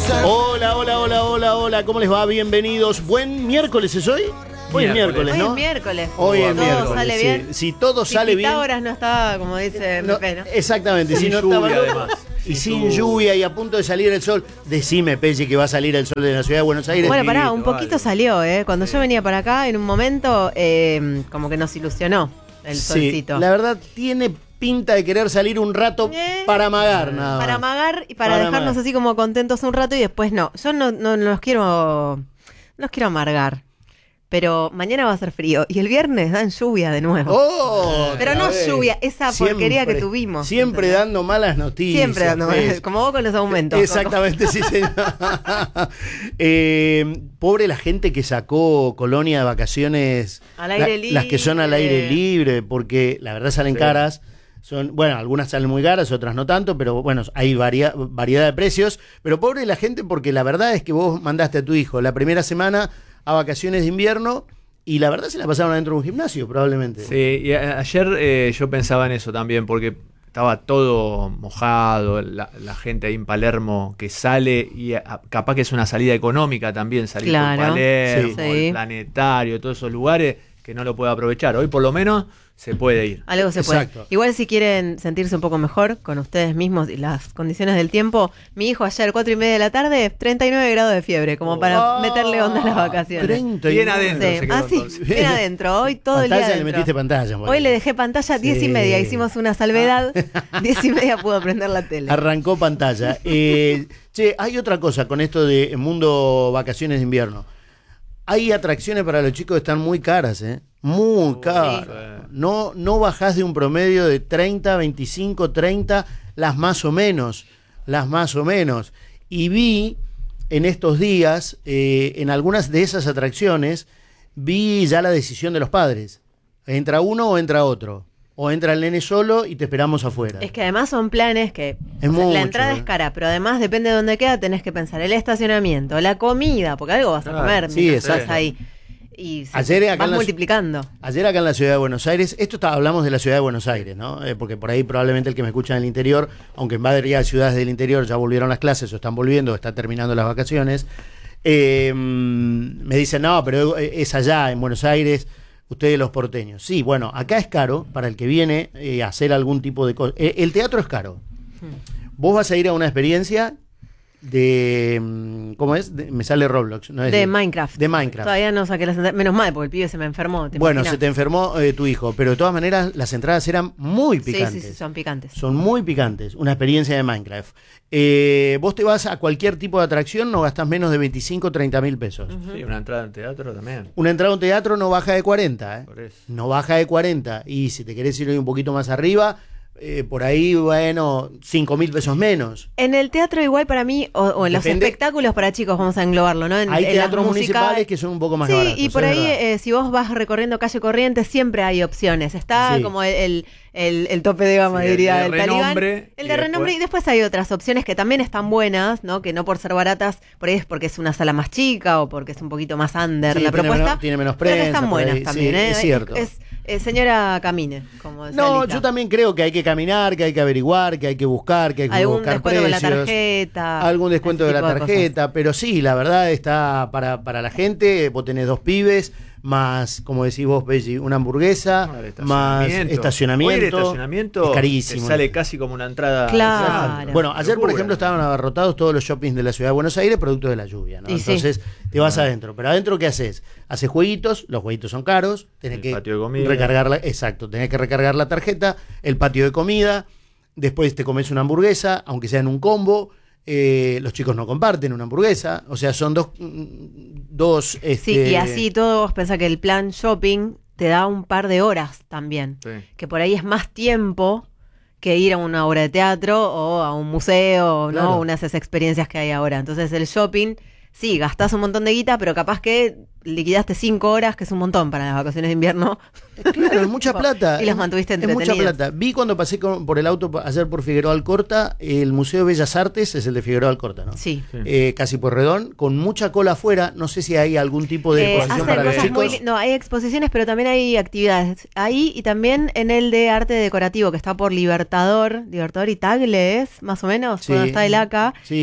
Hola, hola, hola, hola, hola, ¿cómo les va? Bienvenidos. Buen miércoles, ¿es hoy? Hoy es miércoles, ¿no? Hoy es miércoles. Hoy es miércoles. Todo sale bien. Si todo sale bien. Pitágoras no estaba, como dice Pepe, ¿no? Exactamente, si no lluvia, estaba además. y sin lluvia y a punto de salir el sol. Decime, Pelli, que va a salir el sol de la ciudad de Buenos Aires. Bueno, pará, un poquito vale. salió, ¿eh? Cuando yo venía para acá, en un momento, como que nos ilusionó el solcito. La verdad tiene pinta de querer salir un rato para amagar, nada más. Para amagar y para Para dejarnos amagar. así como contentos un rato y después no. Yo no los quiero amargar. Pero mañana va a ser frío y el viernes dan lluvia de nuevo. ¡Oh! Pero no otra vez. lluvia, esa porquería que tuvimos. Siempre ¿entendés? dando malas noticias. Siempre dando ¿ves? como vos con los aumentos. Exactamente, sí, señor. Pobre la gente que sacó colonia de vacaciones. Al aire Las que son al aire libre, porque la verdad salen caras. Bueno, algunas salen muy caras, otras no tanto, pero bueno, hay variedad de precios. Pero pobre la gente, porque la verdad es que vos mandaste a tu hijo la primera semana a vacaciones de invierno y la verdad se la pasaron adentro de un gimnasio, probablemente. Sí, y ayer yo pensaba en eso también, porque estaba todo mojado, la gente ahí en Palermo que sale, y capaz que es una salida económica también, salir Claro, por Palermo, sí. el Planetario, todos esos lugares que no lo puede aprovechar. Hoy por lo menos se puede ir. Algo se puede. Exacto. Igual si quieren sentirse un poco mejor con ustedes mismos y las condiciones del tiempo, mi hijo ayer 4:30 de la tarde, 39 grados de fiebre, como para meterle onda a las vacaciones. 30 Bien adentro. Sí. se quedó Así, entonces. bien adentro, hoy todo el día Pantalla, le adentro. metiste pantalla. Hoy le dejé pantalla 10:30, hicimos una salvedad, 10:30 pudo prender la tele. Arrancó pantalla. Che, hay otra cosa con esto de mundo vacaciones de invierno. Hay atracciones para los chicos que están muy caras, ¿eh? Muy caras. No bajás de un promedio de 30, 25, 30, las más o menos. Y vi en estos días, en algunas de esas atracciones, vi ya la decisión de los padres. ¿Entra uno o entra otro? O entra el nene solo y te esperamos afuera. Es que además son planes que Es mucho, la entrada es cara, pero además depende de dónde queda, tenés que pensar el estacionamiento, la comida, porque algo vas a Claro, comer sí, mientras exacto. estás ahí. Y Ayer acá vas en la- multiplicando. Ayer acá en la ciudad de Buenos Aires, hablamos de la ciudad de Buenos Aires, ¿no? Porque por ahí probablemente el que me escucha en el interior, aunque en varias ciudades del interior ya volvieron las clases o están volviendo o están terminando las vacaciones, me dicen, no, pero es allá en Buenos Aires, ustedes los porteños. Sí, bueno, acá es caro para el que viene a hacer algún tipo de cosa. El teatro es caro. Vos vas a ir a una experiencia de... ¿Cómo es? Me sale Roblox. ¿No es? De Minecraft. De Minecraft. Todavía no saqué las entradas. Menos mal, porque el pibe se me enfermó. Bueno, imaginas? se te enfermó tu hijo, pero de todas maneras las entradas eran muy picantes. Sí, son picantes. Son muy picantes, una experiencia de Minecraft. Vos te vas a cualquier tipo de atracción, no gastás menos de 25, 30 mil pesos. Sí, una entrada en teatro también. Una entrada a un teatro no baja de 40, ¿eh? Por eso. No baja de 40. Y si te querés ir un poquito más arriba, por ahí, bueno, 5 mil pesos menos. En el teatro igual para mí, o en los Depende. espectáculos para chicos, vamos a englobarlo, ¿no? Hay en teatros las músicas- municipales que son un poco más Sí, baratos. y por es ahí, verdad. si vos vas recorriendo calle Corrientes, siempre hay opciones. Está Sí. como el tope de gama, Sí, diría el de el talibán. renombre, El y de renombre, después- y después hay otras opciones que también están buenas, ¿no? Que no por ser baratas, por ahí es porque es una sala más chica o porque es un poquito más under Sí, la tiene propuesta. tiene menos pero que prensa. están por buenas ahí. también, Sí, ¿eh? es cierto. Señora Camine, como decía No, Lita. yo también creo que hay que caminar, que hay que averiguar, que hay que buscar, que hay que Algún buscar descuento con la precios. tarjeta. Algún descuento ese de la tipo cosas. tarjeta, pero sí, la verdad está para la gente. Vos tenés 2 pibes, más, como decís vos, Belli, una hamburguesa, más estacionamiento. Hoy el estacionamiento es carísimo. te sale casi como una entrada. Claro. Bueno, ayer, por Locura. ejemplo, estaban abarrotados todos los shoppings de la ciudad de Buenos Aires, producto de la lluvia, ¿no? Y sí. Entonces, te vas adentro. Pero adentro, ¿qué haces? Haces jueguitos, los jueguitos son caros, tenés El que patio de comida. recargar exacto, tenés que recargar la tarjeta, el patio de comida, después te comes una hamburguesa, aunque sea en un combo. Los chicos no comparten una hamburguesa, o sea, son dos Sí, y así todo, vos pensás que el plan shopping te da un par de horas también. Sí. Que por ahí es más tiempo que ir a una obra de teatro o a un museo, Claro. ¿no? Unas de esas experiencias que hay ahora. Entonces el shopping, sí, gastás un montón de guita, pero capaz que liquidaste 5 horas, que es un montón para las vacaciones de invierno. Claro, es mucha plata. Y los mantuviste Es mucha entretenidos. plata. Vi cuando pasé por el auto ayer por Figueroa Alcorta, el Museo de Bellas Artes es el de Figueroa Alcorta, ¿no? Sí. Casi Pueyrredón, con mucha cola afuera. No sé si hay algún tipo de exposición Hacen para los cosas chicos. no, hay exposiciones, pero también hay actividades. Ahí y también en el de arte decorativo, que está por Libertador y Tagle, ¿es? Más o menos, Sí. cuando está el ACA. Sí.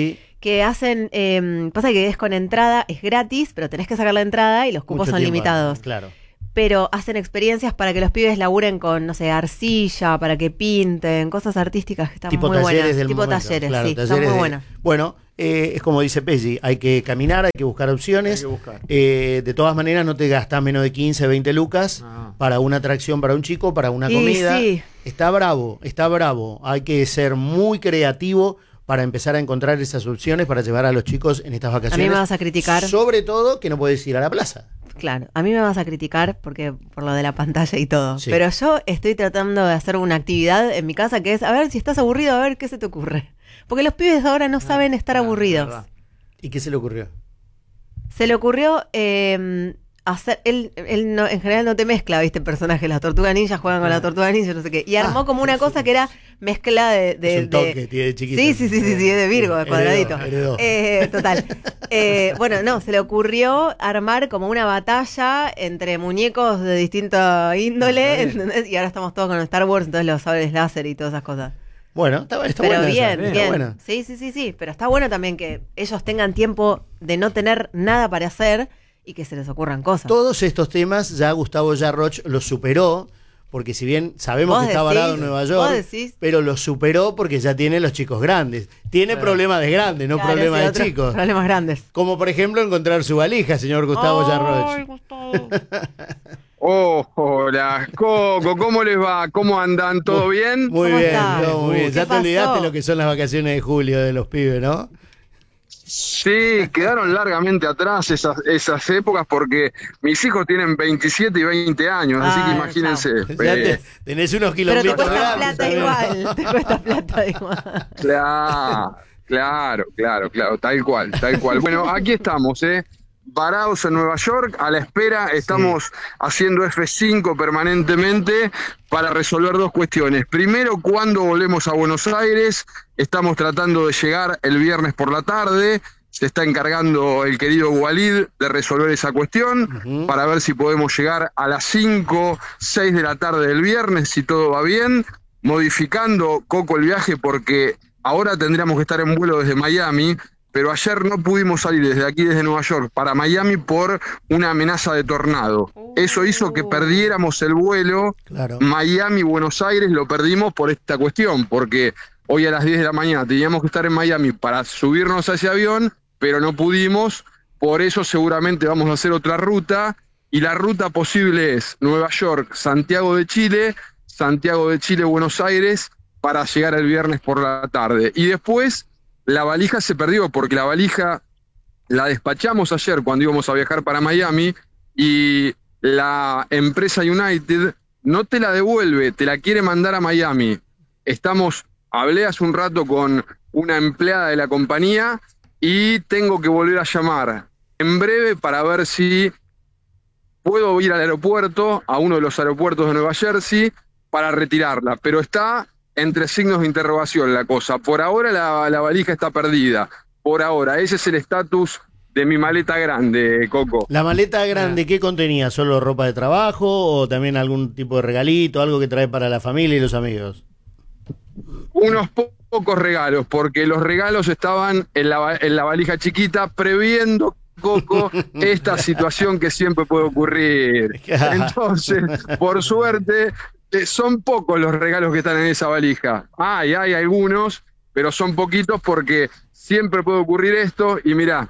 que hacen, pasa que es con entrada, es gratis, pero tenés que sacar la entrada y los cupos Mucho son tiempo, limitados. Claro. Pero hacen experiencias para que los pibes laburen con, no sé, arcilla, para que pinten, cosas artísticas que están Tipo muy talleres buenas. del Tipo momento. talleres, Claro, sí, talleres están muy de- buenas. Bueno, es como dice Peggy, hay que caminar, hay que buscar opciones. Hay que buscar. De todas maneras, no te gastas menos de 15, 20 lucas para una atracción para un chico, para una Y comida. sí. Está bravo, está bravo. Hay que ser muy creativo para empezar a encontrar esas opciones para llevar a los chicos en estas vacaciones. A mí me vas a criticar. Sobre todo que no puedes ir a la plaza. Claro, a mí me vas a criticar porque por lo de la pantalla y todo. Sí. Pero yo estoy tratando de hacer una actividad en mi casa que es, a ver si estás aburrido, a ver qué se te ocurre. Porque los pibes de ahora no saben estar aburridos. verdad. ¿Y qué se le ocurrió? Se le ocurrió hacer, él no, en general no te mezcla, viste, personajes, las tortugas ninjas juegan con la tortuga ninja, no sé qué. Y armó como una cosa que era mezcla de Es un toque, tiene de chiquito. Sí, es de Virgo, de Heredó, cuadradito. heredó. Total. Bueno, no, se le ocurrió armar como una batalla entre muñecos de distinta índole, ¿entendés? Y ahora estamos todos con Star Wars, entonces los sables láser y todas esas cosas. Bueno, está Pero buena bien, esa, bien. está buena. Sí, pero está bueno también que ellos tengan tiempo de no tener nada para hacer y que se les ocurran cosas. Todos estos temas ya Gustavo Yarroch los superó, porque si bien sabemos ¿Vos que está decís? varado en Nueva ¿Vos York, decís? pero los superó porque ya tiene los chicos grandes. Tiene problemas de grandes, no Claro, problemas sí, de otros chicos. Problemas grandes. Como por ejemplo encontrar su valija, señor Gustavo Yarroch. Gustavo. Oh, hola, Coco, ¿cómo les va? ¿Cómo andan? ¿Todo bien? Muy ¿Cómo bien, estás? todo muy bien. ¿Qué Ya te olvidaste pasó? lo que son las vacaciones de julio de los pibes, ¿no? Sí, quedaron largamente atrás esas épocas porque mis hijos tienen 27 y 20 años, así que Ah, imagínense. Ya tenés unos Pero te kilómetros cuesta grandes. plata también. igual. Te cuesta plata igual. Claro, tal cual. Bueno, aquí estamos, varados en Nueva York, a la espera, estamos haciendo F5 permanentemente para resolver dos cuestiones. Primero, ¿cuándo volvemos a Buenos Aires? Estamos tratando de llegar el viernes por la tarde, se está encargando el querido Walid de resolver esa cuestión, para ver si podemos llegar a las 5, 6 de la tarde del viernes, si todo va bien, modificando, Coco, el viaje, porque ahora tendríamos que estar en vuelo desde Miami, pero ayer no pudimos salir desde aquí, desde Nueva York, para Miami por una amenaza de tornado. Eso hizo que perdiéramos el vuelo. Claro. Miami-Buenos Aires lo perdimos por esta cuestión, porque hoy a las 10 de la mañana teníamos que estar en Miami para subirnos a ese avión, pero no pudimos. Por eso seguramente vamos a hacer otra ruta, y la ruta posible es Nueva York, Santiago de Chile, Buenos Aires, para llegar el viernes por la tarde. Y después la valija se perdió, porque la valija la despachamos ayer cuando íbamos a viajar para Miami, y la empresa United no te la devuelve, te la quiere mandar a Miami. Hablé hace un rato con una empleada de la compañía y tengo que volver a llamar en breve para ver si puedo ir al aeropuerto, a uno de los aeropuertos de Nueva Jersey, para retirarla, pero está entre signos de interrogación la cosa. Por ahora la valija está perdida. Por ahora, ese es el estatus de mi maleta grande, Coco. La maleta grande, ¿qué contenía? ¿Solo ropa de trabajo o también algún tipo de regalito, algo que trae para la familia y los amigos? Unos pocos regalos, porque los regalos estaban en la valija chiquita, previendo, Coco, esta situación que siempre puede ocurrir. Entonces, por suerte, son pocos los regalos que están en esa valija. Hay algunos, pero son poquitos porque siempre puede ocurrir esto, y mirá,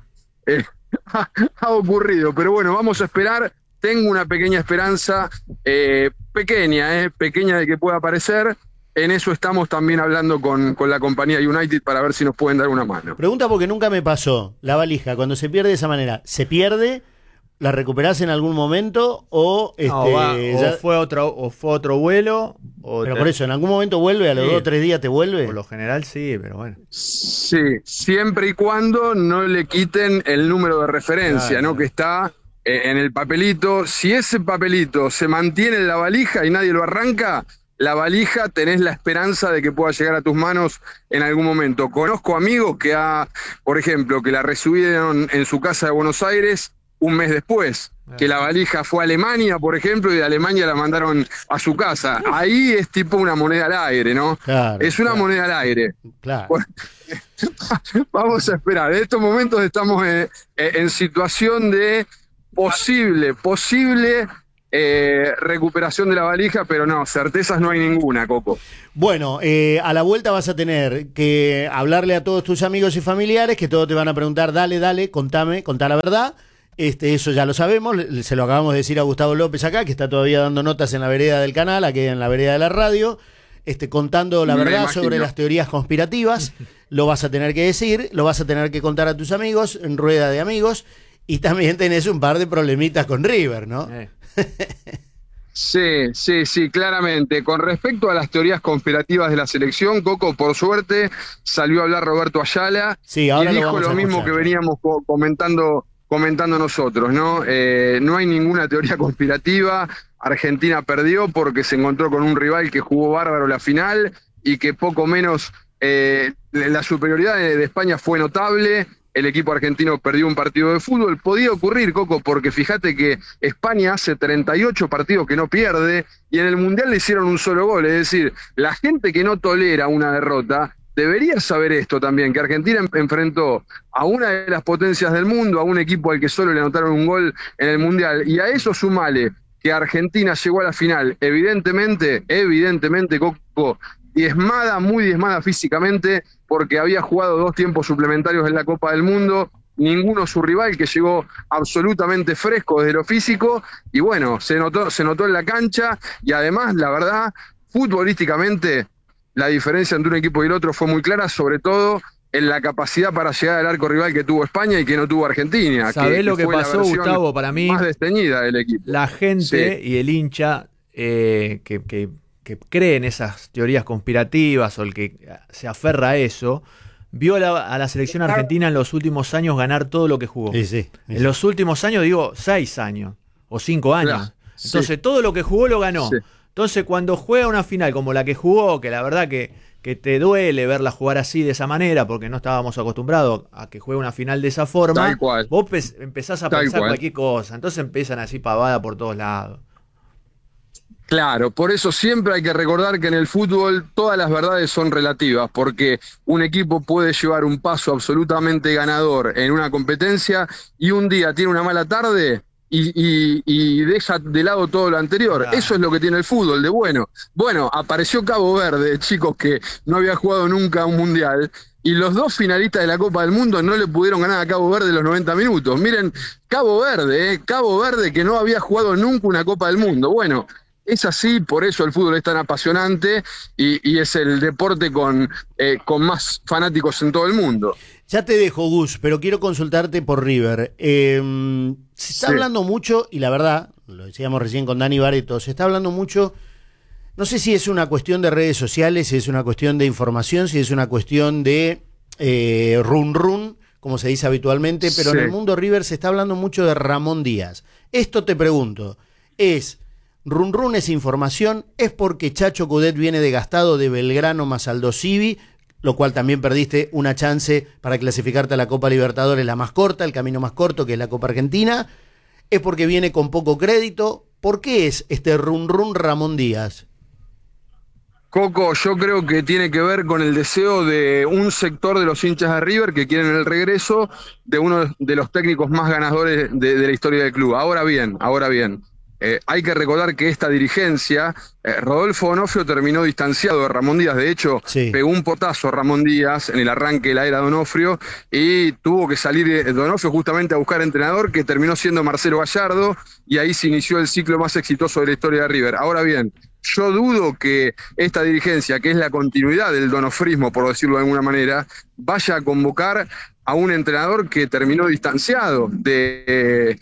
ha ocurrido. Pero bueno, vamos a esperar. Tengo una pequeña esperanza, pequeña de que pueda aparecer. En eso estamos también hablando con la compañía United para ver si nos pueden dar una mano. Pregunta porque nunca me pasó. La valija, cuando se pierde de esa manera, ¿se pierde? ¿La recuperás en algún momento? O fue otro vuelo. Pero por eso, ¿en algún momento vuelve? ¿A los 2 o 3 días te vuelve? Por lo general sí, pero bueno. Sí, siempre y cuando no le quiten el número de referencia, Claro. ¿no? Que está en el papelito. Si ese papelito se mantiene en la valija y nadie lo arranca, la valija tenés la esperanza de que pueda llegar a tus manos en algún momento. Conozco amigos por ejemplo, que la recibieron en su casa de Buenos Aires un mes después. Que la valija fue a Alemania, por ejemplo, y de Alemania la mandaron a su casa. Ahí es tipo una moneda al aire, ¿no? Claro, es una moneda al aire. Claro. Vamos a esperar. En estos momentos estamos en situación de posible recuperación de la valija, pero no, certezas no hay ninguna, Coco. Bueno, a la vuelta vas a tener que hablarle a todos tus amigos y familiares, que todos te van a preguntar, dale, contá la verdad. Eso ya lo sabemos, se lo acabamos de decir a Gustavo López acá, que está todavía dando notas en la vereda del canal, aquí en la vereda de la radio, contando la verdad sobre las teorías conspirativas. Lo vas a tener que decir, lo vas a tener que contar a tus amigos, en rueda de amigos, y también tenés un par de problemitas con River, ¿no? Sí, claramente. Con respecto a las teorías conspirativas de la selección, Coco, por suerte, salió a hablar Roberto Ayala, sí, ahora y dijo lo mismo que veníamos comentando nosotros, ¿no? No hay ninguna teoría conspirativa. Argentina perdió porque se encontró con un rival que jugó bárbaro la final y que poco menos la superioridad de España fue notable. El equipo argentino perdió un partido de fútbol. Podía ocurrir, Coco, porque fíjate que España hace 38 partidos que no pierde y en el Mundial le hicieron un solo gol. Es decir, la gente que no tolera una derrota debería saber esto también, que Argentina enfrentó a una de las potencias del mundo, a un equipo al que solo le anotaron un gol en el Mundial, y a eso sumale que Argentina llegó a la final, evidentemente, Coco, muy diezmada físicamente, porque había jugado 2 tiempos suplementarios en la Copa del Mundo, ninguno su rival, que llegó absolutamente fresco desde lo físico, y bueno, se notó en la cancha, y además, la verdad, futbolísticamente, la diferencia entre un equipo y el otro fue muy clara, sobre todo en la capacidad para llegar al arco rival que tuvo España y que no tuvo Argentina. ¿Sabés lo que pasó, Gustavo? Para mí, más desteñida del equipo. La gente y el hincha que cree en esas teorías conspirativas o el que se aferra a eso, vio a la selección argentina en los últimos años ganar todo lo que jugó. Sí. En los últimos años, digo, 6 años o 5 años. Claro, entonces, todo lo que jugó lo ganó. Sí. Entonces, cuando juega una final como la que jugó, que la verdad que te duele verla jugar así, de esa manera, porque no estábamos acostumbrados a que juegue una final de esa forma, vos empezás a pensar cualquier cosa. Entonces empiezan así pavada por todos lados. Claro, por eso siempre hay que recordar que en el fútbol todas las verdades son relativas, porque un equipo puede llevar un paso absolutamente ganador en una competencia y un día tiene una mala tarde y deja de lado todo lo anterior. Claro. Eso es lo que tiene el fútbol de bueno. Bueno, apareció Cabo Verde, chicos, que no había jugado nunca un mundial, y los 2 finalistas de la Copa del Mundo no le pudieron ganar a Cabo Verde los 90 minutos. Miren, Cabo Verde que no había jugado nunca una Copa del Mundo. Bueno, es así, por eso el fútbol es tan apasionante y es el deporte con más fanáticos en todo el mundo. Ya te dejo, Gus, pero quiero consultarte por River. Se está hablando mucho, y la verdad, lo decíamos recién con Dani Barreto, se está hablando mucho, no sé si es una cuestión de redes sociales, si es una cuestión de información, si es una cuestión de run, como se dice habitualmente, pero en el mundo River se está hablando mucho de Ramón Díaz. Esto te pregunto, ¿es run es información? ¿Es porque Chacho Coudet viene desgastado de Belgrano más Aldo Civi, lo cual también perdiste una chance para clasificarte a la Copa Libertadores, la más corta, el camino más corto, que es la Copa Argentina? ¿Es porque viene con poco crédito? ¿Por qué es este run Ramón Díaz? Coco, yo creo que tiene que ver con el deseo de un sector de los hinchas de River que quieren el regreso de uno de los técnicos más ganadores de la historia del club. Ahora bien, hay que recordar que esta dirigencia, Rodolfo D'Onofrio terminó distanciado de Ramón Díaz. De hecho, pegó un potazo a Ramón Díaz en el arranque de la era D'Onofrio y tuvo que salir D'Onofrio justamente a buscar entrenador, que terminó siendo Marcelo Gallardo, y ahí se inició el ciclo más exitoso de la historia de River. Ahora bien, yo dudo que esta dirigencia, que es la continuidad del donofrismo, por decirlo de alguna manera, vaya a convocar a un entrenador que terminó distanciado del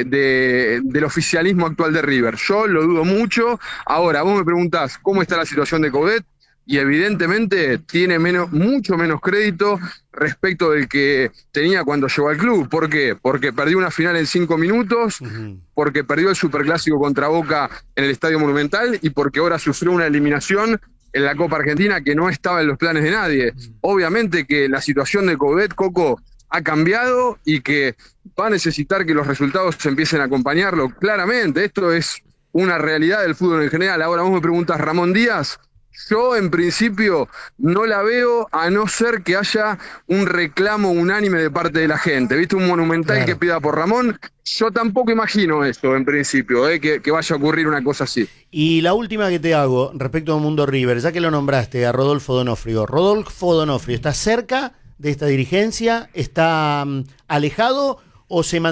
oficialismo actual de River. Yo lo dudo mucho. Ahora, vos me preguntás cómo está la situación de Coudet, y evidentemente tiene mucho menos crédito respecto del que tenía cuando llegó al club. ¿Por qué? Porque perdió una final en 5 minutos, porque perdió el Superclásico contra Boca en el Estadio Monumental, y porque ahora sufrió una eliminación en la Copa Argentina que no estaba en los planes de nadie. Obviamente que la situación de Coudet, Coco, ha cambiado y que va a necesitar que los resultados se empiecen a acompañarlo. Claramente, esto es una realidad del fútbol en general. Ahora vos me preguntas, Ramón Díaz, yo en principio no la veo a no ser que haya un reclamo unánime de parte de la gente. ¿Viste? Un Monumental que pida por Ramón. Yo tampoco imagino eso en principio, que vaya a ocurrir una cosa así. Y la última que te hago respecto a Mundo River, ya que lo nombraste a Rodolfo D'Onofrio. ¿Rodolfo D'Onofrio está cerca de esta dirigencia? ¿Está alejado o se mantiene